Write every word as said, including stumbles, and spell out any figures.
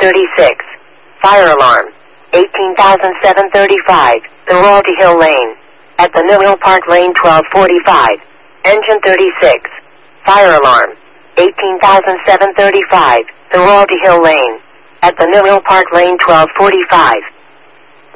thirty-six. Fire alarm. eighteen thousand seven hundred thirty-five, the Royalty Hill Lane. At the Millhill Park Lane twelve forty-five. Engine thirty-six. Fire alarm. eighteen thousand seven hundred thirty-five, the Royalty Hill Lane. At the Millhill Park Lane twelve forty-five.